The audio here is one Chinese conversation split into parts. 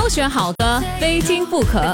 选好歌，非听不可。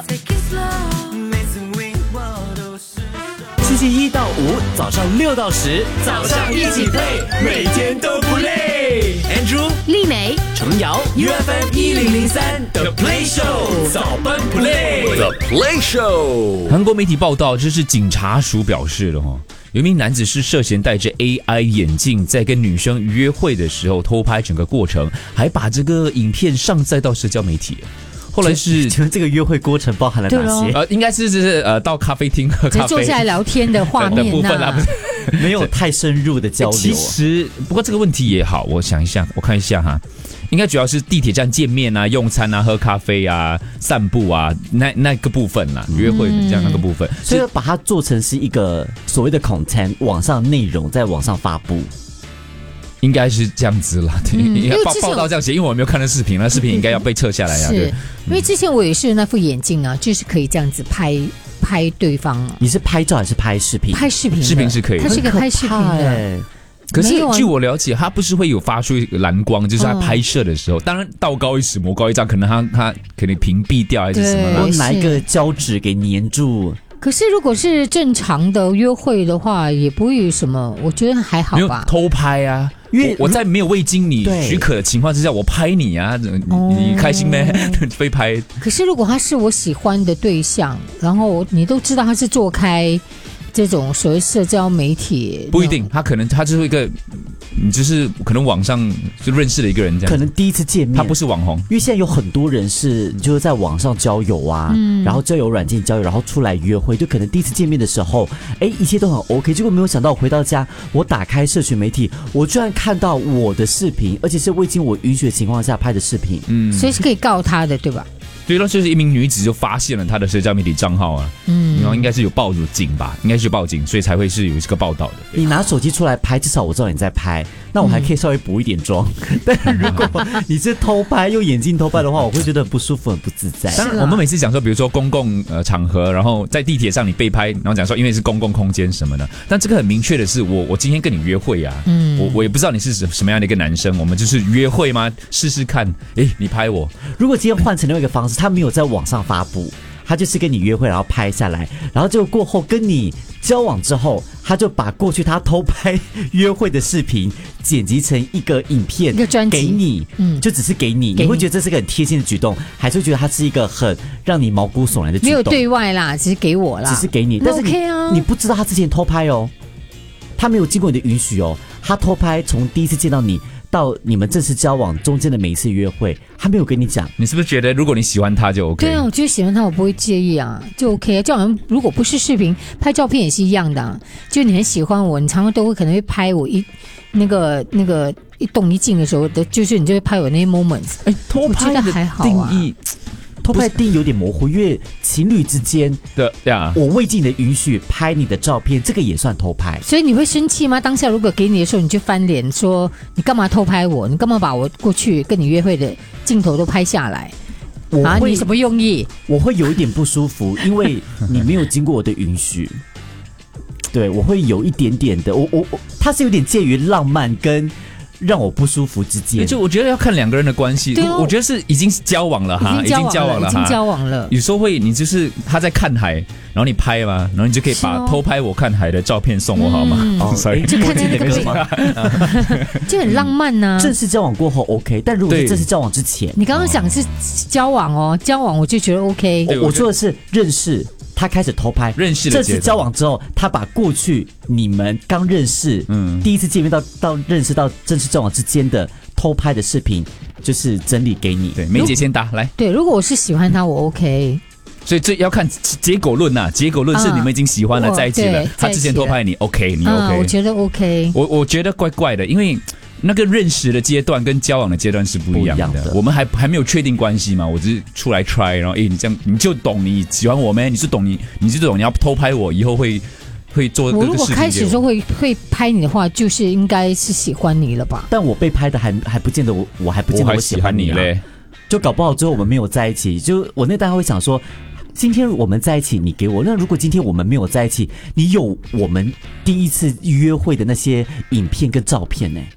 星期一到五早上6到10，早上一起 play， 每天都不累。Andrew、 丽美、 程瑶 ，UFM 1003 The Play Show 早班 Play。The Play Show。 韩国媒体报道，这是警察署表示的哦。有一名男子是涉嫌戴着 AI 眼镜，在跟女生约会的时候偷拍整个过程，还把这个影片上载到社交媒体。后来是， 请问这个约会过程包含了哪些？ 应该是到咖啡厅喝咖啡， 坐下来聊天的画面的部分啦，不是没有太深入的交流。 其实，不过这个问题也好，我想一下，我看一下哈。应该主要是地铁站见面啊、用餐啊、喝咖啡啊、散步啊那个部分啦，约会这样那个部分， 所以把它做成是一个所谓的 content， 网上内容在网上发布。 应该是这样子啦，报道这样写，因为我没有看到视频，那视频应该要被撤下来啊。 是，因为之前我也是那副眼镜啊，就是可以这样子拍对方啊。 你是拍照还是拍视频？ 拍视频， 视频是可以的， 它是一个拍视频的。 可是据我了解，它不是会有发出蓝光，就是它拍摄的时候，当然道高一尺魔高一丈，可能它可能屏蔽掉还是什么， 拿一个胶纸给粘住。 可是如果是正常的约会的话，也不会有什么，我觉得还好吧。 没有偷拍啊，因为我在没有未经你许可的情况之下，我拍你啊，你开心咩？被拍。 可是如果他是我喜欢的对象，然后你都知道他是做开这种所谓社交媒体， 不一定，他就是一个，你就是可能网上就认识了一个人这样， 可能第一次见面， 他不是网红， 因为现在有很多人是就是在网上交友啊，然后交友软件交友，然后出来约会，就可能第一次见面的时候，一切都很 OK， 结果没有想到回到家，我打开社群媒体，我居然看到我的视频，而且是未经我允许的情况下拍的视频， 所以是可以告他的，对吧？ 对了，就是一名女子就发现了她的社交媒体账号啊，然后应该是有报警吧，应该是报警，所以才会是有这个报道的。 你拿手机出来拍，至少我知道你在拍，那我还可以稍微补一点妆。但如果你是偷拍，用眼镜偷拍的话，我会觉得很不舒服、很不自在。 当然，我们每次讲说，比如说公共场合，然后在地铁上你被拍，然后讲说因为是公共空间什么的，但这个很明确的是，我今天跟你约会啊，我也不知道你是什么样的一个男生，我们就是约会吗？试试看，你拍我。 如果今天换成另外一个方式，他没有在网上发布，他就是跟你约会，然后拍下来，然后就过后跟你交往之后，他就把过去他偷拍约会的视频剪辑成一个影片， 一个专辑给你，就只是给你，你会觉得这是个很贴心的举动，还是会觉得它是一个很让你毛骨悚然的举动？ 没有对外啦，只是给我啦， 只是给你，但是你不知道他之前偷拍哦，他没有经过你的允许哦，他偷拍从第一次见到你到你们正式交往中间的每一次约会，他没有跟你讲。 你是不是觉得如果你喜欢他就 OK？ 对啊，我觉得喜欢他我不会介意啊，就 OK 啊。就好像如果不是视频，拍照片也是一样的啊。就你很喜欢我，你常常都会可能会拍我那个一动一静的时候的，就是你就会拍我那些 moments。 偷拍的定义。偷拍定义有点模糊，因为情侣之间的呀， 我未经你的允许拍你的照片，这个也算偷拍。 所以你会生气吗？当下如果给你的时候，你就翻脸说你干嘛偷拍我？你干嘛把我过去跟你约会的镜头都拍下来？你什么用意？ 我会有一点不舒服，因为你没有经过我的允许。对，我会有一点点的，它是有点介于浪漫跟让我不舒服之间， 就我觉得要看两个人的关系。我觉得是已经交往了哈，已经交往了。有时候会，你就是他在看海，然后你拍嘛，然后你就可以把偷拍我看海的照片送我好吗？sorry， 就看见那个就很浪漫呐。 正式交往过后 OK， 但如果是正式交往之前， 你刚刚讲是交往哦，交往我就觉得 OK。 我说的是认识。他开始偷拍， 认识这次交往之后，他把过去你们刚认识，第一次见面到认识到正式交往之间的偷拍的视频，就是整理给你。 对，梅姐先答来。 对，如果我是喜欢他，我 OK。 所以这要看结果论呐，结果论是你们已经喜欢了，在一起了，他之前偷拍你 OK， 你 OK， 我觉得 OK。 我觉得怪怪的，因为那个认识的阶段跟交往的阶段是不一样的。我们还没有确定关系嘛，我只是出来 try， 然后你这样你就懂你喜欢我咩？你就懂你要偷拍我，以后会做这个事情。我如果开始说会拍你的话，就是应该是喜欢你了吧？ 但我被拍的还不见得我还不见得我喜欢你嘞，就搞不好之后我们没有在一起，就我那大家会想说。今天我们在一起，你给我。那如果今天我们没有在一起，你有我们第一次约会的那些影片跟照片呢？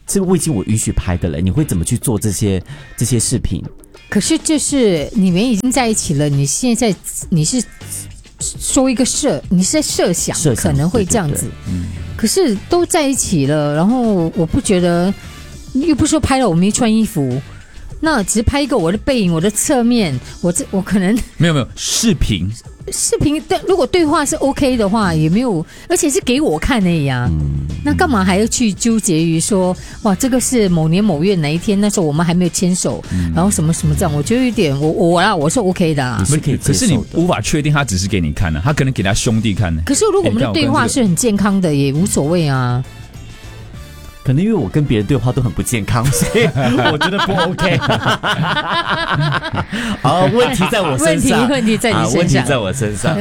是未经我允许拍的了，你会怎么去做这些视频？ 可是就是你们已经在一起了，你现在你是说一个你是在设想可能会这样子，可是都在一起了，然后我不觉得，又不是说拍了我没穿衣服。那只是拍一个我的背影，我的侧面，我可能没有视频， 如果对话是 OK 的话，也没有，而且是给我看而已啊。那干嘛还要去纠结于说，哇，这个是某年某月哪一天，那时候我们还没有牵手，然后什么什么这样，我觉得有点，我是 OK 的啦。 你是可以接受的， 可是你无法确定他只是给你看的，他可能给他兄弟看的。 可是如果我们的对话是很健康的，也无所谓啊。 可能因为我跟别人对话都很不健康，所以我觉得不 OK。好，问题在我身上， 问题在你身上， 问题在我身上。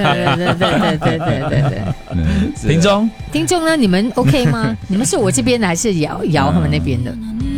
对。听众呢，你们 OK 吗？你们是我这边的还是姚他们那边的？